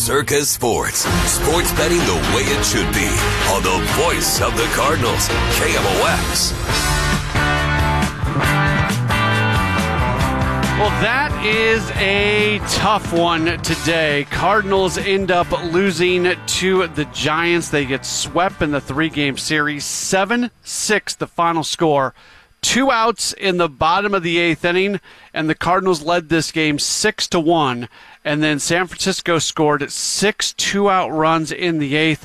Circa Sports. Sports betting the way it should be on the voice of the Cardinals, KMOX. Well, that is a tough one today. Cardinals end up losing to the Giants. They get swept in the three-game series. 7-6 the final score. 2 outs in the bottom of the 8th inning, and the Cardinals led this game 6-1. And then San Francisco scored 6 2-out runs in the 8th.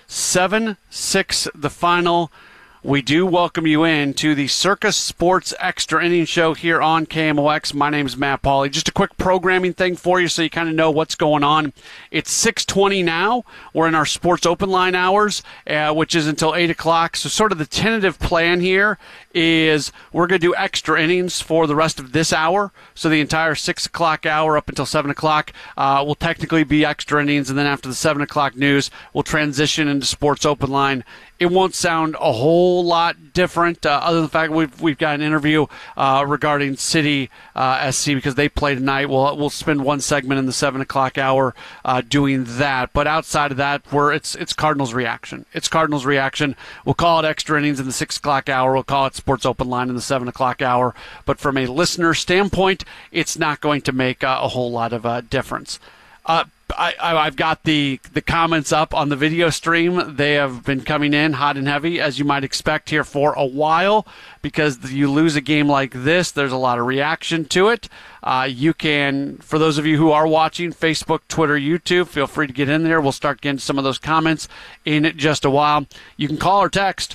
7-6 the final. We do welcome you in to the Circa Sports Extra Inning Show here on KMOX. My name is Matt Pauley. Just a quick programming thing for you so you kind of know what's going on. It's 6:20 now. We're in our Sports Open Line hours, which is until 8 o'clock. So sort of the tentative plan here is we're going to do extra innings for the rest of this hour. So the entire 6 o'clock hour up until 7 o'clock will technically be extra innings. And then after the 7 o'clock news, we'll transition into Sports Open Line. It won't sound a whole lot different, other than the fact we've got an interview regarding City SC because they play tonight. We'll spend one segment in the 7 o'clock hour doing that. But outside of that, it's Cardinals reaction. It's Cardinals reaction. We'll call it extra innings in the 6 o'clock hour. We'll call it Sports Open Line in the 7 o'clock hour. But from a listener standpoint, it's not going to make a whole lot of difference. I've got the comments up on the video stream. They have been coming in hot and heavy, as you might expect here for a while, because you lose a game like this, there's a lot of reaction to it. You can, for those of you who are watching, Facebook, Twitter, YouTube, feel free to get in there. We'll start getting some of those comments in just a while. You can call or text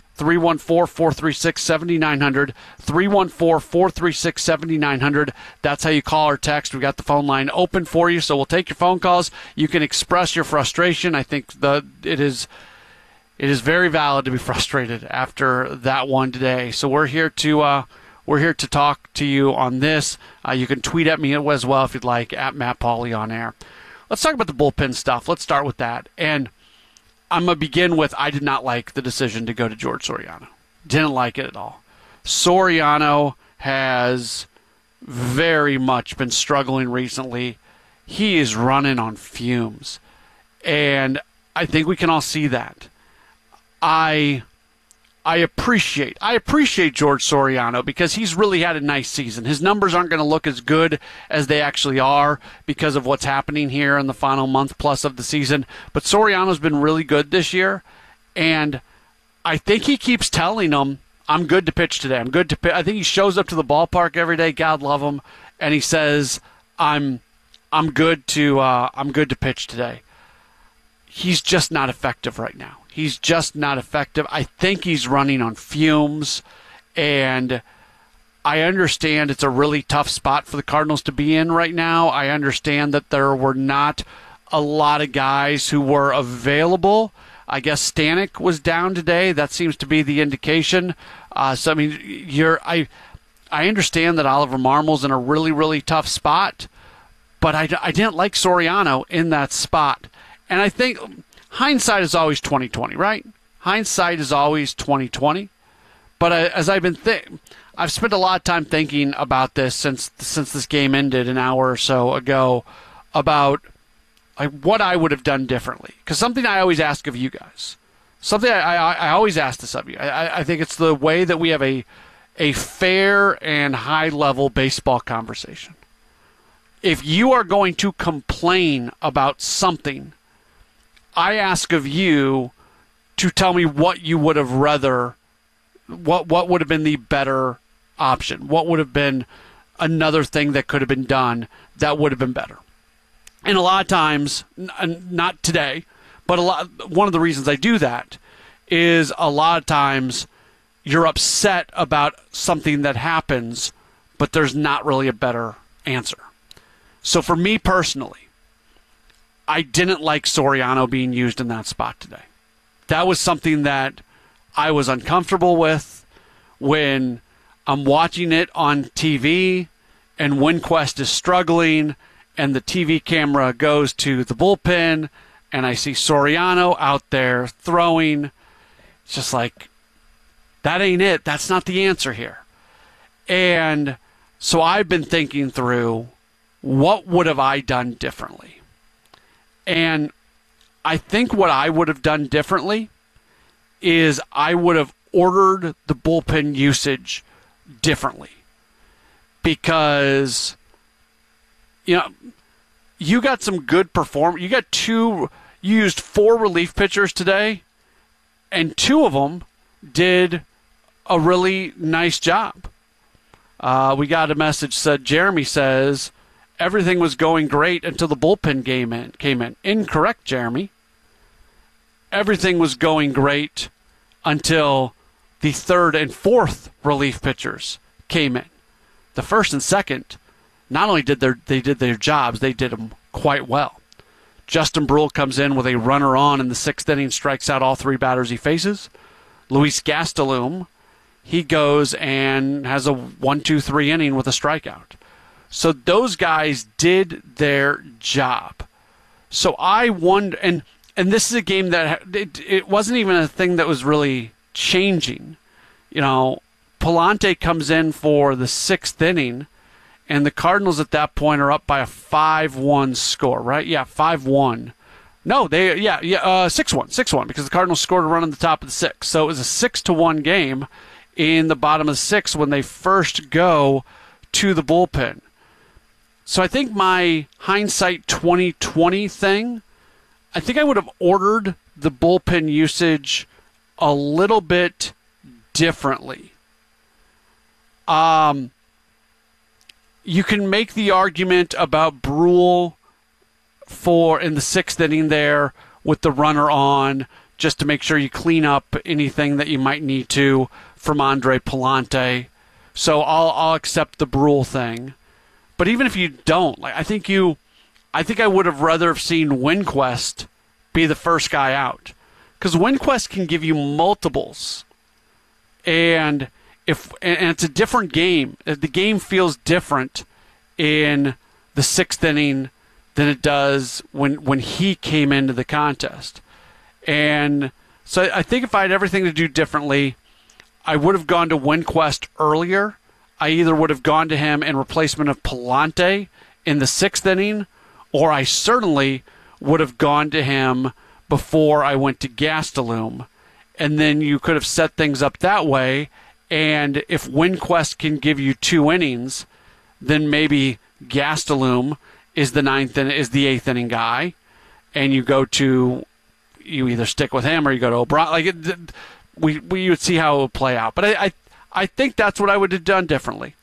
314-436-7900, 314-436-7900. That's how you call or text. We've got the phone line open for you, so we'll take your phone calls. You can express your frustration. I think it is very valid to be frustrated after that one today. So we're here to talk to you on this. You can tweet at me as well if you'd like, at Matt Pauley on air. Let's talk about the bullpen stuff. Let's start with that. And I'm going to begin with I did not like the decision to go to George Soriano. Didn't like it at all. Soriano has very much been struggling recently. He is running on fumes. And I think we can all see that. I appreciate George Soriano because he's really had a nice season. His numbers aren't going to look as good as they actually are because of what's happening here in the final month plus of the season. But Soriano's been really good this year, and I think he keeps telling them, I'm good to pitch today. I'm good to pitch. I think he shows up to the ballpark every day, God love him, and he says, I'm good to pitch today. He's just not effective right now. He's just not effective. I think he's running on fumes, and I understand it's a really tough spot for the Cardinals to be in right now. I understand that there were not a lot of guys who were available. I guess Stanek was down today. That seems to be the indication. So, I mean, I understand that Oliver Marmol's in a really, really tough spot, but I didn't like Soriano in that spot. And I think hindsight is always 20/20, right? Hindsight is always 20/20. But as I've been I've spent a lot of time thinking about this since this game ended an hour or so ago about what I would have done differently. Because something I always ask of you guys, something I always ask this of you. I think it's the way that we have a fair and high-level baseball conversation. If you are going to complain about something, I ask of you to tell me what you would have rather, what would have been the better option, what would have been another thing that could have been done that would have been better. And a lot of times, not today, but one of the reasons I do that is a lot of times you're upset about something that happens, but there's not really a better answer. So for me personally, I didn't like Soriano being used in that spot today. That was something that I was uncomfortable with when I'm watching it on TV and Winquest is struggling and the TV camera goes to the bullpen and I see Soriano out there throwing. It's just like, that ain't it. That's not the answer here. And so I've been thinking through, what would have I done differently? And I think what I would have done differently is I would have ordered the bullpen usage differently. Because, you got some good performance. You used 4 relief pitchers today, and 2 of them did a really nice job. We got a message Jeremy says, everything was going great until the bullpen came in. Incorrect, Jeremy. Everything was going great until the 3rd and 4th relief pitchers came in. The 1st and 2nd, not only did they did their jobs, they did them quite well. Justin Brule comes in with a runner on in the 6th inning, strikes out all 3 batters he faces. Luis Gastelum, he goes and has a 1-2-3 inning with a strikeout. So those guys did their job. So I wonder, and this is a game that it wasn't even a thing that was really changing. Palante comes in for the 6th inning, and the Cardinals at that point are up by a 5-1 score, right? Yeah, 5-1. No, 6-1, because the Cardinals scored a run on the top of the 6th. So it was a 6-1 game in the bottom of the 6th when they first go to the bullpen. So I think my hindsight 2020 thing, I think I would have ordered the bullpen usage a little bit differently. You can make the argument about Brule in the 6th inning there with the runner on, just to make sure you clean up anything that you might need to from Andre Palante. So I'll accept the Brule thing. But even if you don't, I think I would have rather have seen Winquist be the first guy out, because Winquist can give you multiples, and it's a different game. The game feels different in the 6th inning than it does when he came into the contest. And so I think if I had everything to do differently, I would have gone to Winquist earlier. I either would have gone to him in replacement of Palante in the 6th inning, or I certainly would have gone to him before I went to Gastelum. And then you could have set things up that way. And if Winquist can give you 2 innings, then maybe Gastelum is the 8th inning guy, and you either stick with him or you go to O'Brien. We would see how it would play out. But I think that's what I would have done differently.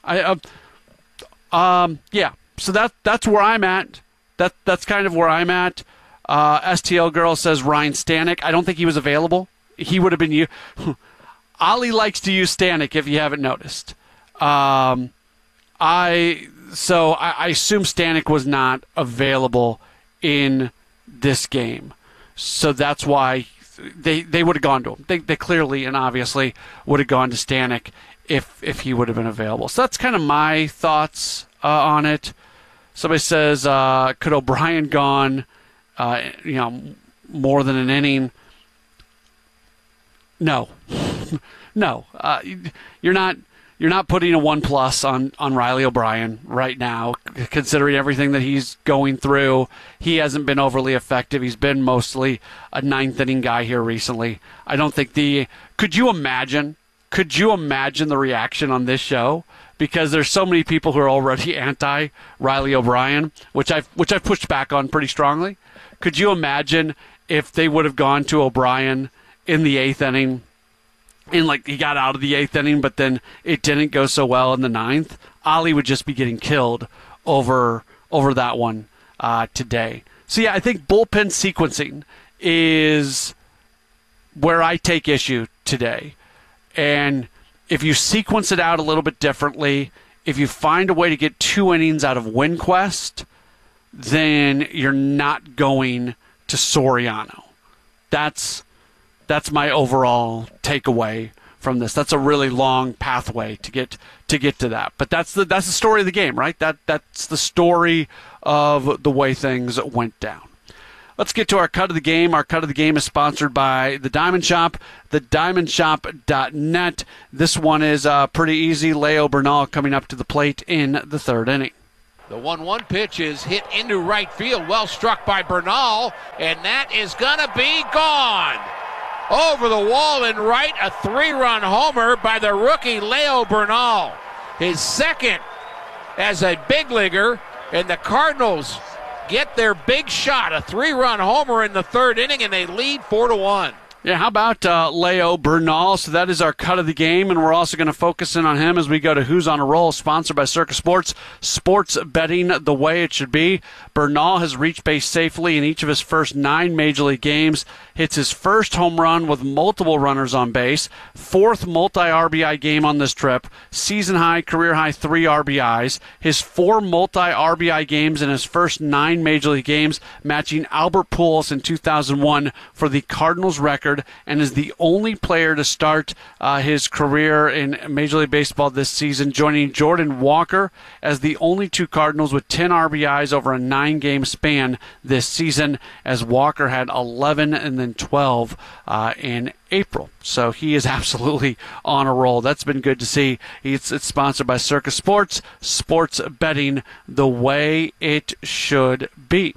So that's where I'm at. That's kind of where I'm at. STL Girl says Ryan Stanek. I don't think he was available. He would have been you. Ollie likes to use Stanek, if you haven't noticed. I assume Stanek was not available in this game. So that's why they would have gone to him. They clearly and obviously would have gone to Stanek if he would have been available. So that's kind of my thoughts on it. Somebody says, could O'Brien gone more than an inning? No. No. You're not putting a 1+ on Riley O'Brien right now, considering everything that he's going through. He hasn't been overly effective. He's been mostly a 9th inning guy here recently. I don't think could you imagine the reaction on this show? Because there's so many people who are already anti Riley O'Brien, which I've pushed back on pretty strongly. Could you imagine if they would have gone to O'Brien in the 8th inning? And he got out of the 8th inning, but then it didn't go so well in the 9th. Ollie would just be getting killed over that one today. So yeah, I think bullpen sequencing is where I take issue today. And if you sequence it out a little bit differently, if you find a way to get 2 innings out of Winquist, then you're not going to Soriano. That's my overall takeaway from this. That's a really long pathway to get to that. But that's the story of the game, right? That's the story of the way things went down. Let's get to our cut of the game. Our cut of the game is sponsored by The Diamond Shop, thediamondshop.net. This one is pretty easy. Leo Bernal coming up to the plate in the 3rd inning. The 1-1 pitch is hit into right field, well struck by Bernal, and that is gonna be gone. Over the wall and right, a 3-run homer by the rookie Leo Bernal. His second as a big leaguer, and the Cardinals get their big shot, a 3-run homer in the third inning, and they lead 4-1. Yeah, how about Leo Bernal? So that is our cut of the game, and we're also going to focus in on him as we go to Who's on a Roll, sponsored by Circa Sports. Sports betting the way it should be. Bernal has reached base safely in each of his first 9 Major League games, hits his first home run with multiple runners on base, 4th multi-RBI game on this trip, season high, career high 3 RBIs, his 4 multi-RBI games in his first 9 Major League games, matching Albert Pujols in 2001 for the Cardinals record, and is the only player to start his career in Major League Baseball this season, joining Jordan Walker as the only 2 Cardinals with 10 RBIs over a 9-game span this season, as Walker had 11 and then 12 in April. So he is absolutely on a roll. That's been good to see. It's sponsored by Circa Sports, sports betting the way it should be.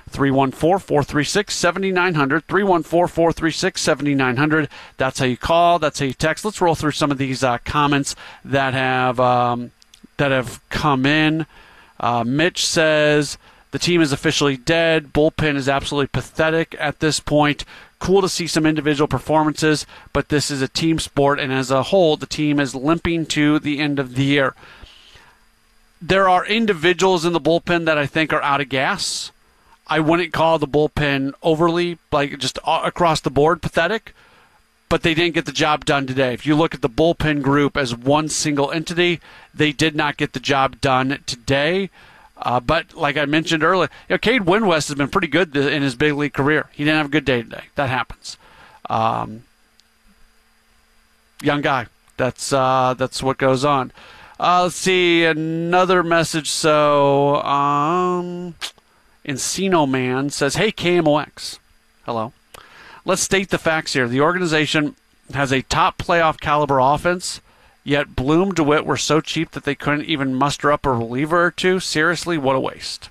314-436-7900, 314-436-7900. That's how you call. That's how you text. Let's roll through some of these comments that have come in. Mitch says, the team is officially dead. Bullpen is absolutely pathetic at this point. Cool to see some individual performances, but this is a team sport, and as a whole, the team is limping to the end of the year. There are individuals in the bullpen that I think are out of gas. I wouldn't call the bullpen overly, just across the board, pathetic, but they didn't get the job done today. If you look at the bullpen group as one single entity, they did not get the job done today. But like I mentioned earlier, Cade Winwest has been pretty good in his big league career. He didn't have a good day today. That happens. Young guy. That's what goes on. Let's see another message. So, Encino Man says, "Hey KMOX, hello. Let's state the facts here. The organization has a top playoff caliber offense. Yet Bloom, DeWitt were so cheap that they couldn't even muster up a reliever or 2. Seriously, what a waste."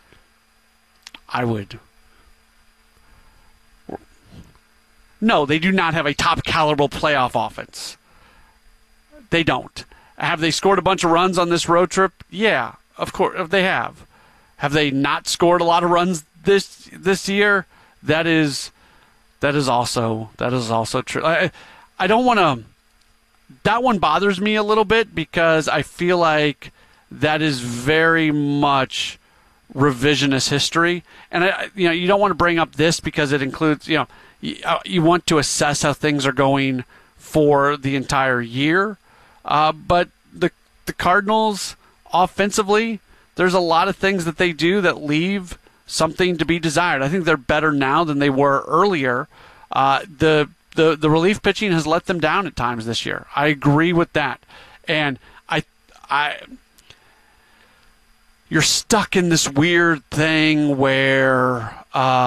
No, they do not have a top caliber playoff offense. They don't. Have they scored a bunch of runs on this road trip? Yeah, of course they have. Have they not scored a lot of runs this year? That is also true. I don't want to. That one bothers me a little bit because I feel like that is very much revisionist history, and you don't want to bring up this because it includes you want to assess how things are going for the entire year, but the Cardinals offensively, there's a lot of things that they do that leave something to be desired. I think they're better now than they were earlier. The relief pitching has let them down at times this year. I agree with that. And you're stuck in this weird thing where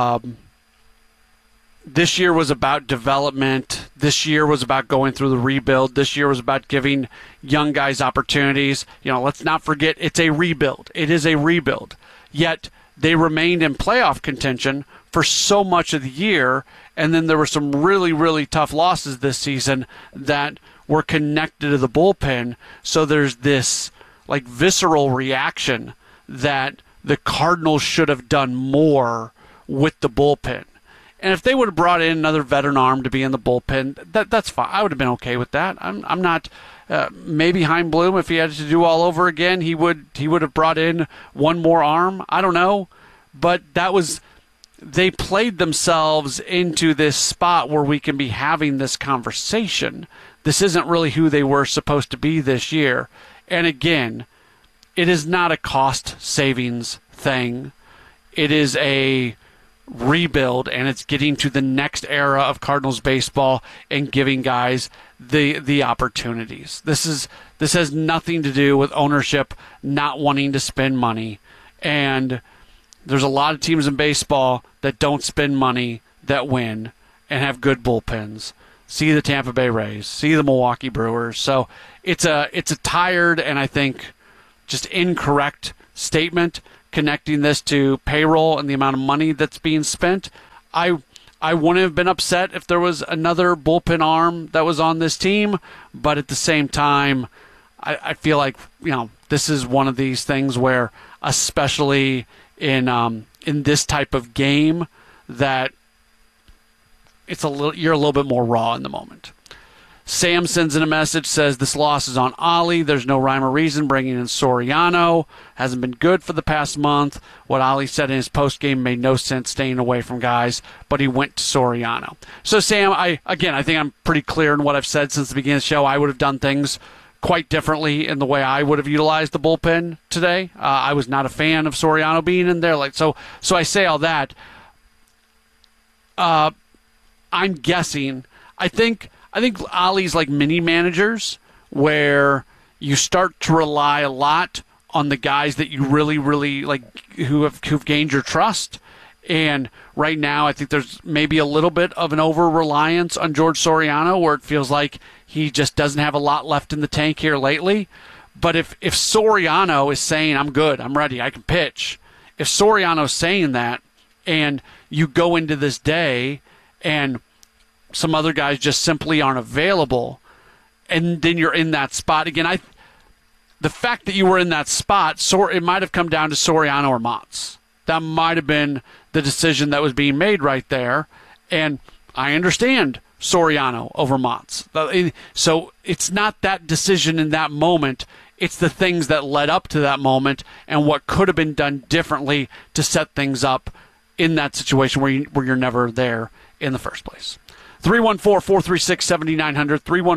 this year was about development. This year was about going through the rebuild. This year was about giving young guys opportunities. Let's not forget it's a rebuild. It is a rebuild. Yet they remained in playoff contention for so much of the year, and then there were some really, really tough losses this season that were connected to the bullpen. So there's this visceral reaction that the Cardinals should have done more with the bullpen. And if they would have brought in another veteran arm to be in the bullpen, that's fine. I would have been okay with that. I'm not. Maybe Chaim Bloom, if he had to do all over again, he would have brought in one more arm. I don't know, but they played themselves into this spot where we can be having this conversation. This isn't really who they were supposed to be this year. And again, it is not a cost savings thing. It is a rebuild, and it's getting to the next era of Cardinals baseball and giving guys the opportunities. This has nothing to do with ownership not wanting to spend money. And there's a lot of teams in baseball that don't spend money that win and have good bullpens. See the Tampa Bay Rays, see the Milwaukee Brewers. So it's a tired and I think just incorrect statement connecting this to payroll and the amount of money that's being spent. I wouldn't have been upset if there was another bullpen arm that was on this team, but at the same time, I feel like, this is one of these things where, especially in this type of game, that you're a little bit more raw in the moment. Sam sends in a message, says this loss is on Ollie. There's no rhyme or reason bringing in Soriano. Hasn't been good for the past month. What Ollie said in his postgame made no sense staying away from guys, but he went to Soriano. So, Sam, I think I'm pretty clear in what I've said since the beginning of the show. I would have done things quite differently in the way I would have utilized the bullpen today. I was not a fan of Soriano being in there. So I say all that. I'm guessing. I think Ollie's like mini managers, where you start to rely a lot on the guys that you really, really like, who've gained your trust. And right now, I think there's maybe a little bit of an over-reliance on George Soriano, where it feels like he just doesn't have a lot left in the tank here lately. But if Soriano is saying, I'm good, I'm ready, I can pitch, if Soriano's saying that, and you go into this day and some other guys just simply aren't available, and then you're in that spot again. The fact that you were in that spot, it might have come down to Soriano or Mott's. That might have been the decision that was being made right there, and I understand Soriano over Mott's. So it's not that decision in that moment. It's the things that led up to that moment and what could have been done differently to set things up in that situation where you're never there in the first place. 314-436-7900,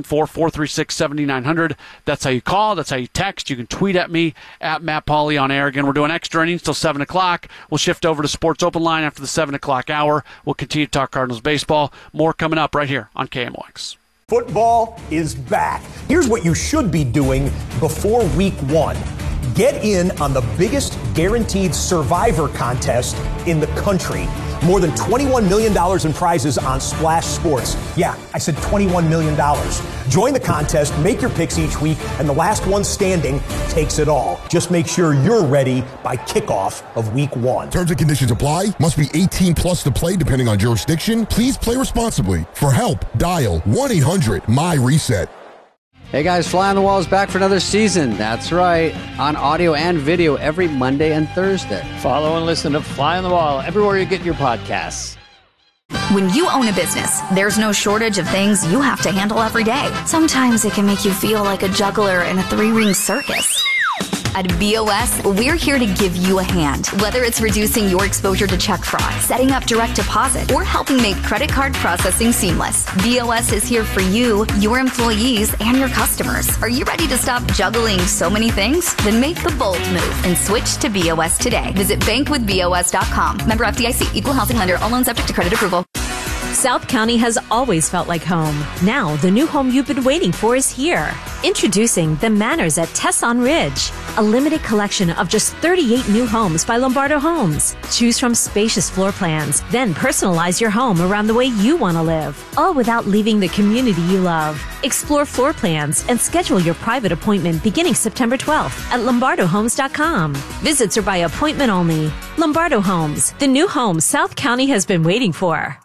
314-436-7900. That's how you call. That's how you text. You can tweet at me, at Matt Pauley on air. Again, we're doing extra innings till 7 o'clock. We'll shift over to Sports Open Line after the 7 o'clock hour. We'll continue to talk Cardinals baseball. More coming up right here on KMOX. Football is back. Here's what you should be doing before week 1. Get in on the biggest guaranteed survivor contest in the country. More than $21 million in prizes on Splash Sports. Yeah, I said $21 million. Join the contest, make your picks each week, and the last one standing takes it all. Just make sure you're ready by kickoff of week 1. Terms and conditions apply. Must be 18 plus to play depending on jurisdiction. Please play responsibly. For help, dial 1-800-MY-RESET. Hey guys, Fly on the Wall is back for another season. That's right, on audio and video every Monday and Thursday. Follow and listen to Fly on the Wall everywhere you get your podcasts. When you own a business, there's no shortage of things you have to handle every day. Sometimes it can make you feel like a juggler in a 3-ring circus. At BOS, we're here to give you a hand. Whether it's reducing your exposure to check fraud, setting up direct deposit, or helping make credit card processing seamless, BOS is here for you, your employees, and your customers. Are you ready to stop juggling so many things? Then make the bold move and switch to BOS today. Visit bankwithbos.com. Member FDIC, equal housing lender, all loans subject to credit approval. South County has always felt like home. Now, the new home you've been waiting for is here. Introducing The Manors at Tesson Ridge, a limited collection of just 38 new homes by Lombardo Homes. Choose from spacious floor plans, then personalize your home around the way you want to live, all without leaving the community you love. Explore floor plans and schedule your private appointment beginning September 12th at lombardohomes.com. Visits are by appointment only. Lombardo Homes, the new home South County has been waiting for.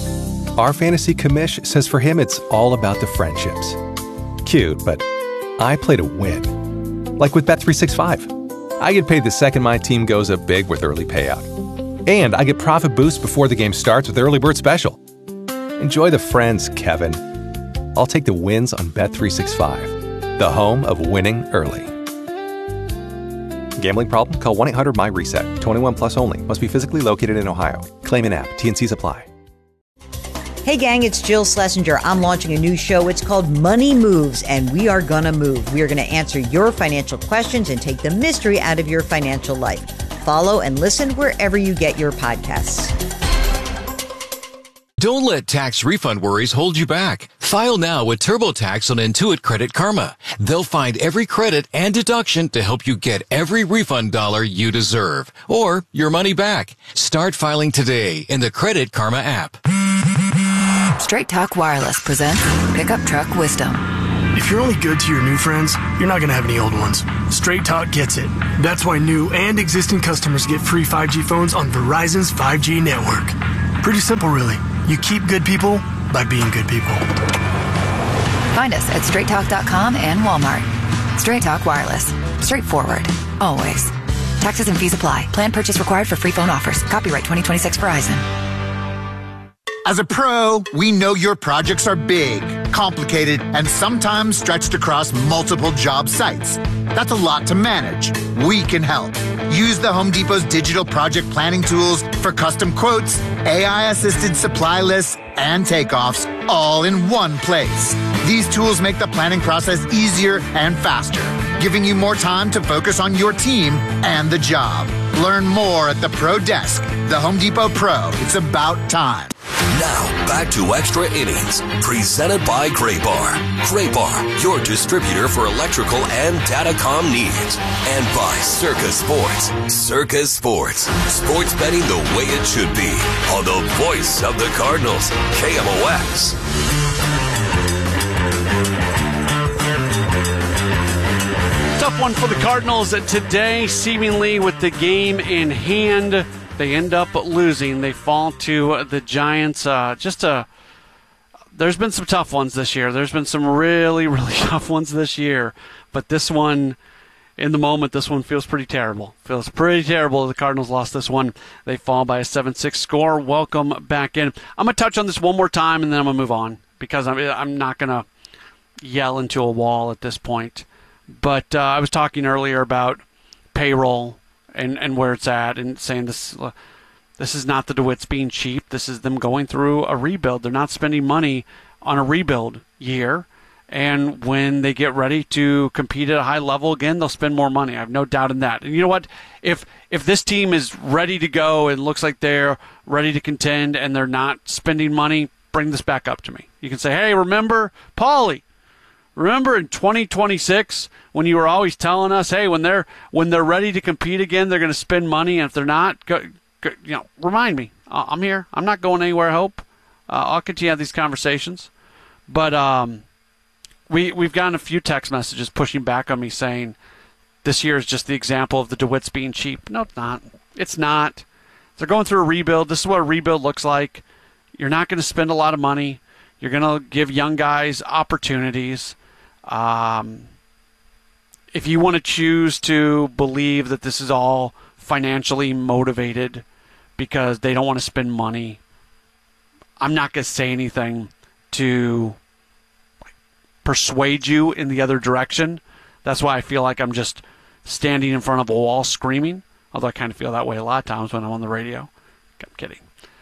Our fantasy commish says for him it's all about the friendships. Cute, but I play to win. Like with Bet365. I get paid the second my team goes up big with early payout. And I get profit boost before the game starts with Early Bird Special. Enjoy the friends, Kevin. I'll take the wins on Bet365, the home of winning early. Gambling problem? Call 1-800-MY-RESET. 21 plus only. Must be physically located in Ohio. Claim in app. T&Cs apply. Hey gang, it's Jill Schlesinger. I'm launching a new show. It's called Money Moves, and we are gonna move. We are gonna answer your financial questions and take the mystery out of your financial life. Follow and listen wherever you get your podcasts. Don't let tax refund worries hold you back. File now with TurboTax on Intuit Credit Karma. They'll find every credit and deduction to help you get every refund dollar you deserve, or your money back. Start filing today in the Credit Karma app. Straight Talk Wireless presents Pickup Truck Wisdom. If you're only good to your new friends, you're not going to have any old ones. Straight Talk gets it. That's why new and existing customers get free 5G phones on Verizon's 5G network. Pretty simple, really. You keep good people by being good people. Find us at straighttalk.com and Walmart. Straight Talk Wireless. Straightforward. Always. Taxes and fees apply. Plan purchase required for free phone offers. Copyright 2026 Verizon. As a pro, we know your projects are big, complicated, and sometimes stretched across multiple job sites. That's a lot to manage. We can help. Use the Home Depot's digital project planning tools for custom quotes, AI-assisted supply lists, and takeoffs all in one place. These tools make the planning process easier and faster, giving you more time to focus on your team and the job. Learn more at the Pro Desk. The Home Depot Pro. It's about time. Now, back to Extra Innings, presented by Gray Bar. Gray Bar, your distributor for electrical and datacom needs. And by Circa Sports. Circa Sports. Sports betting the way it should be. On the voice of the Cardinals, KMOX. Tough one for the Cardinals today, seemingly with the game in hand. They end up losing. They fall to the Giants. There's been some tough ones this year. There's been some really, really tough ones this year. But this one, in the moment, this one feels pretty terrible. Feels pretty terrible. The Cardinals lost this one. They fall by a 7-6 score. Welcome back in. I'm going to touch on this one more time, and then I'm going to move on because I'm not going to yell into a wall at this point. But I was talking earlier about payroll and where it's at, and saying this is not the DeWitts being cheap. This is them going through a rebuild. They're not spending money on a rebuild year, and when they get ready to compete at a high level again, they'll spend more money. I have no doubt in that. And you know what? If this team is ready to go and looks like they're ready to contend and they're not spending money, bring this back up to me. You can say, hey, remember, Paulie, remember in 2026 when you were always telling us, hey, when they're ready to compete again, they're going to spend money, and if they're not, remind me. I'm here. I'm not going anywhere. I hope I'll continue to have these conversations. But we've gotten a few text messages pushing back on me saying this year is just the example of the DeWitts being cheap. No, it's not. It's not. They're going through a rebuild. This is what a rebuild looks like. You're not going to spend a lot of money. You're going to give young guys opportunities. If you want to choose to believe that this is all financially motivated because they don't want to spend money, I'm not going to say anything to persuade you in the other direction. That's why I feel like I'm just standing in front of a wall screaming, although I kind of feel that way a lot of times when I'm on the radio. I'm kidding.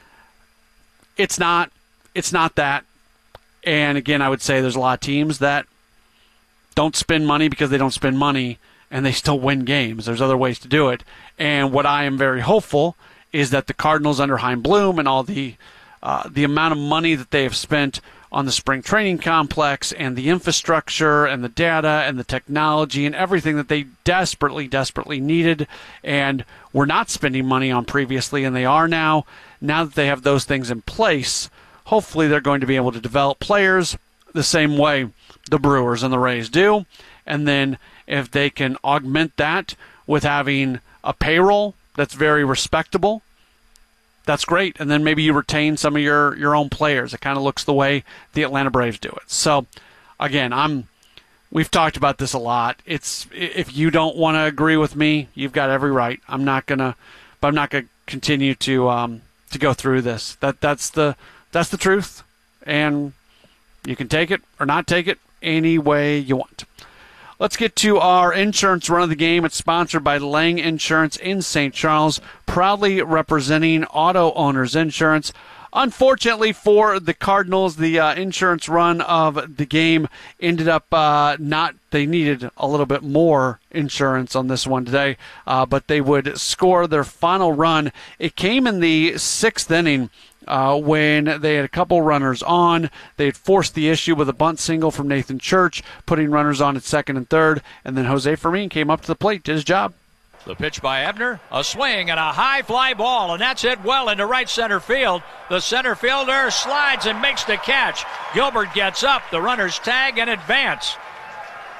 It's not that. And again, I would say there's a lot of teams that don't spend money because they don't spend money, and they still win games. There's other ways to do it. And what I am very hopeful is that the Cardinals under Chaim Bloom and all the amount of money that they have spent on the spring training complex and the infrastructure and the data and the technology and everything that they desperately, desperately needed and were not spending money on previously, and they are now that they have those things in place, hopefully they're going to be able to develop players the same way the Brewers and the Rays do. And then if they can augment that with having a payroll that's very respectable, that's great. And then maybe you retain some of your own players. It kind of looks the way the Atlanta Braves do it. So, again, we've talked about this a lot. If you don't want to agree with me, you've got every right. I'm not gonna continue to go through this. That's the truth, and you can take it or not take it any way you want. Let's get to our insurance run of the game. It's sponsored by Lang Insurance in St. Charles, proudly representing auto owners insurance. Unfortunately for the Cardinals, the insurance run of the game ended up they needed a little bit more insurance on this one today, but they would score their final run. It came in the 6th inning. When they had a couple runners on, they had forced the issue with a bunt single from Nathan Church, putting runners on at second and third, and then Jose Fermin came up to the plate, did his job. The pitch by Ebner, a swing and a high fly ball, and that's hit well into right center field. The center fielder slides and makes the catch. Gilbert gets up, the runners tag and advance.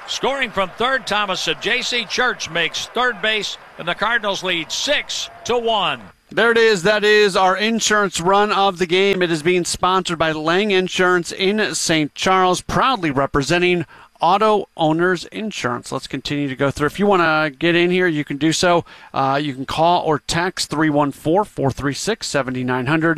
Scoring from third, Thomas said J.C. Church makes third base, and the Cardinals lead 6-1. There it is. That is our insurance run of the game. It is being sponsored by Lang Insurance in St. Charles, proudly representing Auto Owners Insurance. Let's continue to go through. If you want to get in here, you can do so. You can call or text 314-436-7900,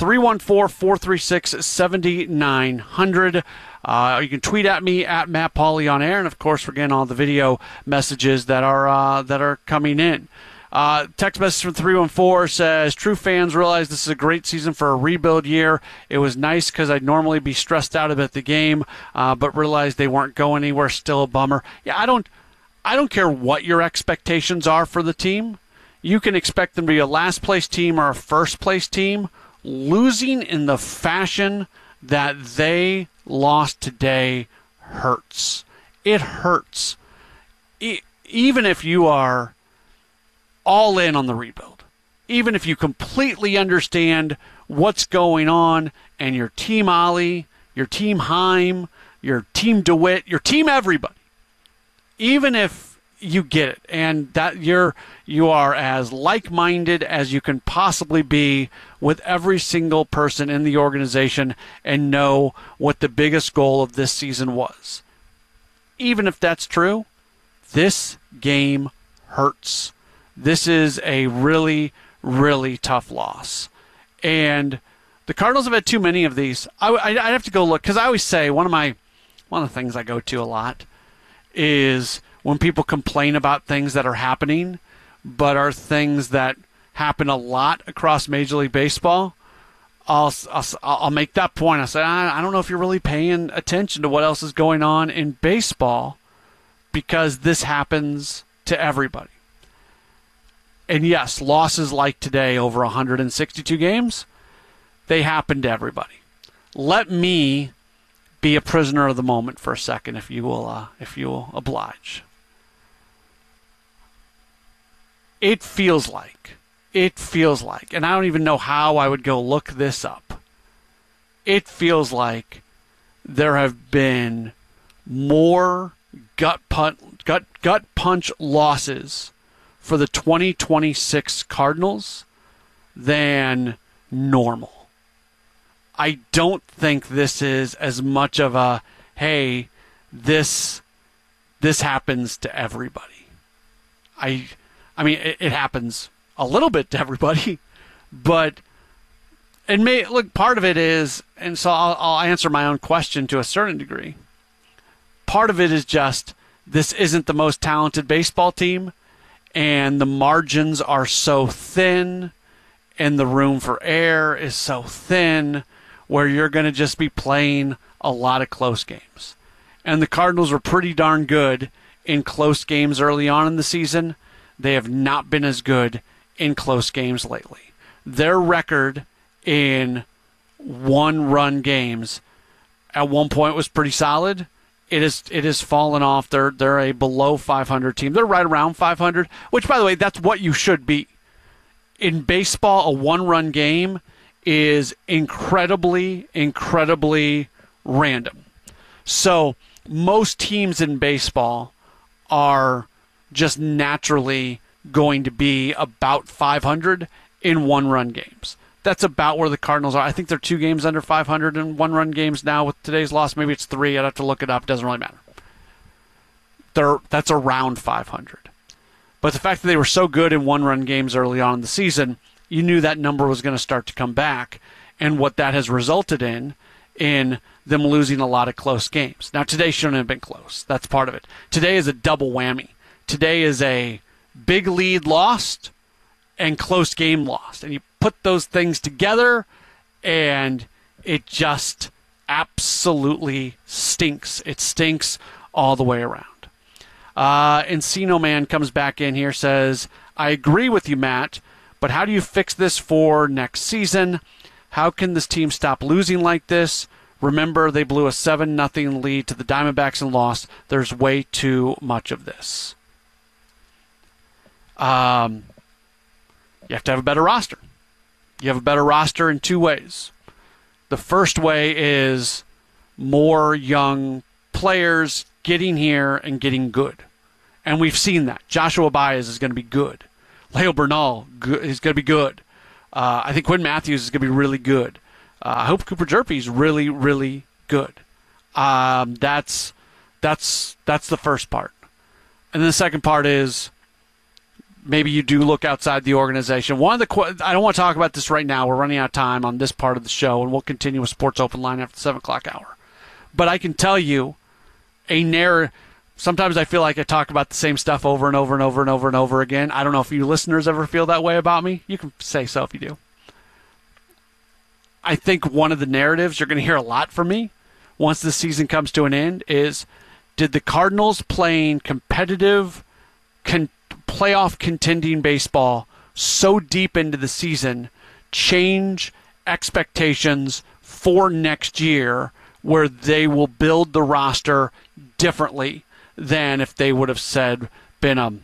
314-436-7900. You can tweet at me at Matt Pauley on air, and of course we're getting all the video messages that are coming in. Text message from 314 says, true fans realize this is a great season for a rebuild year. It was nice because I'd normally be stressed out about the game, but realized they weren't going anywhere. Still a bummer. Yeah, I don't care what your expectations are for the team. You can expect them to be a last place team or a first place team. Losing in the fashion that they lost today hurts. It hurts. Even if you are all in on the rebuild, even if you completely understand what's going on and your team Ollie, your team Heim, your team DeWitt, your team everybody, even if you get it and that you are as like-minded as you can possibly be with every single person in the organization and know what the biggest goal of this season was. Even if that's true, this game hurts. This is a really, really tough loss. And the Cardinals have had too many of these. I'd have to go look, because I always say one of the things I go to a lot is when people complain about things that are happening, but are things that happen a lot across Major League Baseball. I'll make that point. I say, I don't know if you're really paying attention to what else is going on in baseball, because this happens to everybody. And yes, losses like today over 162 games, they happen to everybody. Let me be a prisoner of the moment for a second, if you will oblige. It feels like, and I don't even know how I would go look this up. It feels like there have been more gut punch losses for the 2026 Cardinals than normal. I don't think this is as much of a, hey, this happens to everybody. I mean, it happens a little bit to everybody, but part of it is, and so I'll answer my own question to a certain degree. Part of it is just, this isn't the most talented baseball team, and the margins are so thin, and the room for error is so thin, where you're going to just be playing a lot of close games. And the Cardinals were pretty darn good in close games early on in the season. They have not been as good in close games lately. Their record in one-run games at one point was pretty solid. It has fallen off. They're a below 500 team. They're right around 500, which, by the way, that's what you should be. In baseball, a one-run game is incredibly, incredibly random. So most teams in baseball are just naturally going to be about 500 in one-run games. That's about where the Cardinals are. I think they're 2 games under 500 in one-run games now with today's loss. Maybe it's 3. I'd have to look it up. Doesn't really matter. That's around 500. But the fact that they were so good in one-run games early on in the season, you knew that number was going to start to come back. And what that has resulted in them losing a lot of close games. Now, today shouldn't have been close. That's part of it. Today is a double whammy. Today is a big lead lost and close game lost. And you put those things together, and it just absolutely stinks. It stinks all the way around. Encino Man comes back in here, says, I agree with you, Matt, but how do you fix this for next season? How can this team stop losing like this? Remember, they blew a 7-0 lead to the Diamondbacks and lost. There's way too much of this. You have to have a better roster. You have a better roster in 2 ways. The first way is more young players getting here and getting good. And we've seen that. Joshua Baez is going to be good. Leo Bernal is going to be good. I think Quinn Matthews is going to be really good. I hope Cooper Jerpy is really, really good. That's the first part. And then the second part is maybe you do look outside the organization. I don't want to talk about this right now. We're running out of time on this part of the show, and we'll continue with Sports Open Line after the 7 o'clock hour. But I can tell you sometimes I feel like I talk about the same stuff over and over and over and over and over again. I don't know if you listeners ever feel that way about me. You can say so if you do. I think one of the narratives you're going to hear a lot from me once this season comes to an end is, did the Cardinals playing competitive, playoff contending baseball so deep into the season change expectations for next year where they will build the roster differently than if they would have been a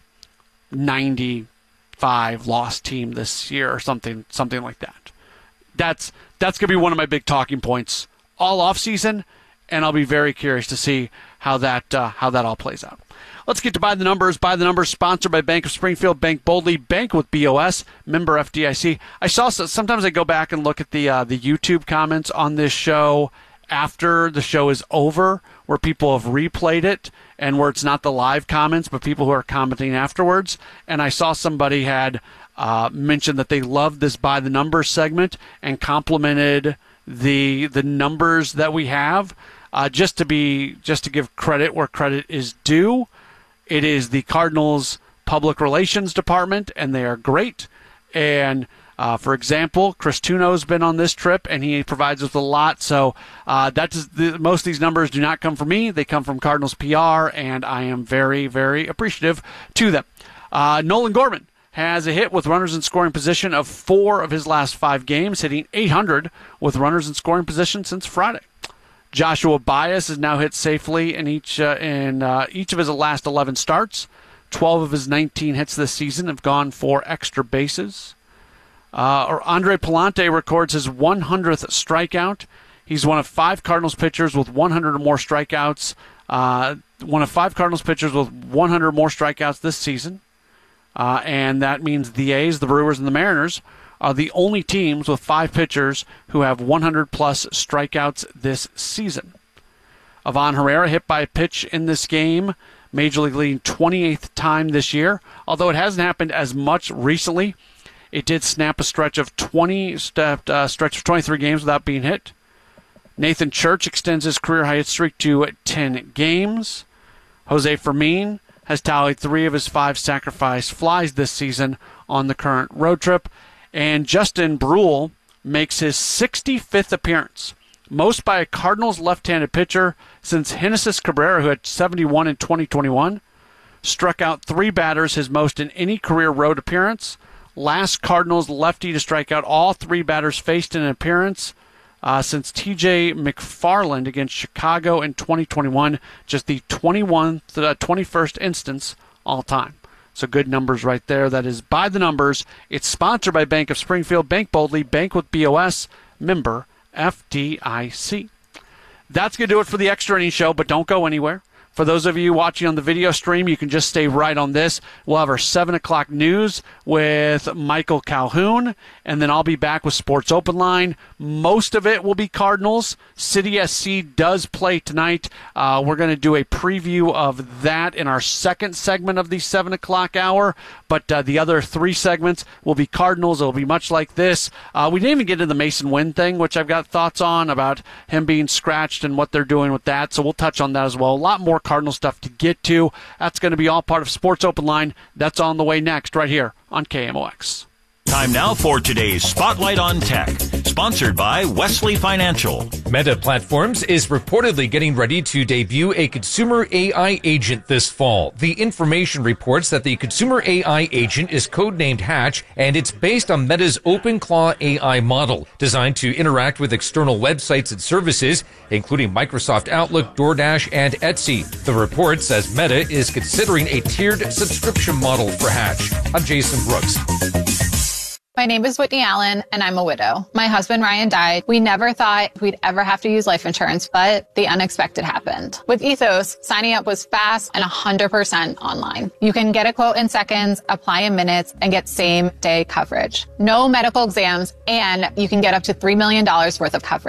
95 loss team this year or something like that. That's going to be one of my big talking points all off season, and I'll be very curious to see how that all plays out. Let's get to By the Numbers. By the Numbers, sponsored by Bank of Springfield. Bank boldly. Bank with BOS. Member FDIC. Sometimes I go back and look at the YouTube comments on this show after the show is over, where people have replayed it and where it's not the live comments, but people who are commenting afterwards. And I saw somebody had mentioned that they loved this By the Numbers segment and complimented the numbers that we have. Just to give credit where credit is due, it is the Cardinals Public Relations Department, and they are great. And for example, Chris Tuno's been on this trip, and he provides us with a lot. So most of these numbers do not come from me; they come from Cardinals PR, and I am very, very appreciative to them. Nolan Gorman has a hit with runners in scoring position of 4 of his last 5 games, hitting .800 with runners in scoring position since Friday. Joshua Baez has now hit safely in each of his last 11 starts. 12 of his 19 hits this season have gone for extra bases. Andre Palante records his 100th strikeout. He's one of 5 Cardinals pitchers with 100 or more strikeouts. One of 5 Cardinals pitchers with 100 or more strikeouts this season. And that means the A's, the Brewers, and the Mariners are the only teams with 5 pitchers who have 100-plus strikeouts this season. Ivan Herrera hit by a pitch in this game, Major League leading 28th time this year. Although it hasn't happened as much recently, it did snap a stretch of 23 games without being hit. Nathan Church extends his career-high hit streak to 10 games. Jose Fermin has tallied 3 of his 5 sacrifice flies this season on the current road trip. And Justin Brule makes his 65th appearance, most by a Cardinals left-handed pitcher since Genesis Cabrera, who had 71 in 2021, struck out 3 batters, his most in any career road appearance. Last Cardinals lefty to strike out all 3 batters faced in an appearance since T.J. McFarland against Chicago in 2021, just the 21st instance all time. So good numbers right there. That is By the Numbers. It's sponsored by Bank of Springfield. Bank boldly. Bank with BOS. Member FDIC. That's going to do it for the Extra Innings Show, but don't go anywhere. For those of you watching on the video stream, you can just stay right on this. We'll have our 7 o'clock news with Michael Calhoun, and then I'll be back with Sports Open Line. Most of it will be Cardinals. City SC does play tonight. We're going to do a preview of that in our second segment of the 7 o'clock hour, but the other 3 segments will be Cardinals. It'll be much like this. We didn't even get into the Mason Wynn thing, which I've got thoughts on about him being scratched and what they're doing with that, so we'll touch on that as well. A lot more Cardinal stuff to get to. That's going to be all part of Sports Open Line. That's on the way next right here on KMOX. Time now for today's Spotlight on Tech, sponsored by Wesley Financial. Meta Platforms is reportedly getting ready to debut a consumer AI agent this fall. The information reports that the consumer AI agent is codenamed Hatch, and it's based on Meta's OpenClaw AI model, designed to interact with external websites and services, including Microsoft Outlook, DoorDash, and Etsy. The report says Meta is considering a tiered subscription model for Hatch. I'm Jason Brooks. My name is Whitney Allen, and I'm a widow. My husband, Ryan, died. We never thought we'd ever have to use life insurance, but the unexpected happened. With Ethos, signing up was fast and 100% online. You can get a quote in seconds, apply in minutes, and get same-day coverage. No medical exams, and you can get up to $3 million worth of coverage.